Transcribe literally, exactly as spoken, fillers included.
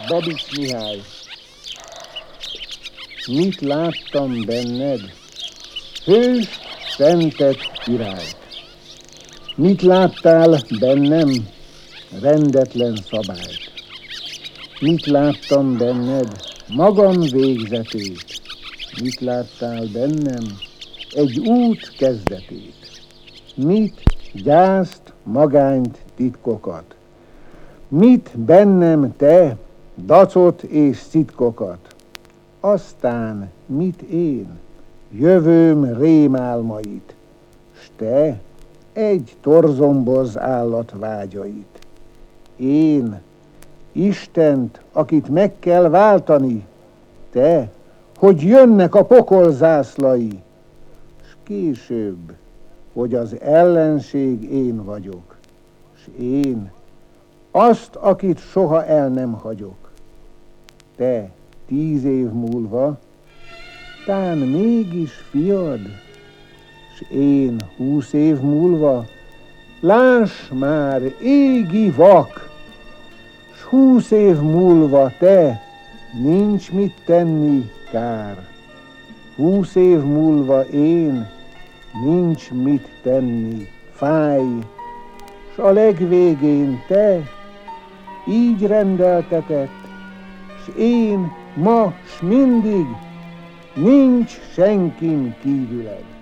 Babics Mihály. Mit láttam benned? Hőst, szentet, királyt. Mit láttál bennem? Rendetlen szabályt. Mit láttam benned? Magam végzetét. Mit láttál bennem? Egy út kezdetét. Mit? Gyászt, magányt, titkokat. Mit bennem te? Dacot és szitkokat. Aztán mit én? Jövőm rémálmait. S te? Egy torzomborz állat vágyait. Én? Istent, akit meg kell váltani. Te? Hogy jönnek a pokol zászlai. S később, hogy az ellenség én vagyok. S én? Azt, akit soha el nem hagyok. Te tíz év múlva, tán mégis fiad, s én húsz év múlva, láss már, égi vak, s húsz év múlva te, nincs mit tenni, kár. Húsz év múlva én, nincs mit tenni, fáj, s a legvégén te, így rendeltetett, s én ma s mindig nincs senkin kívüled.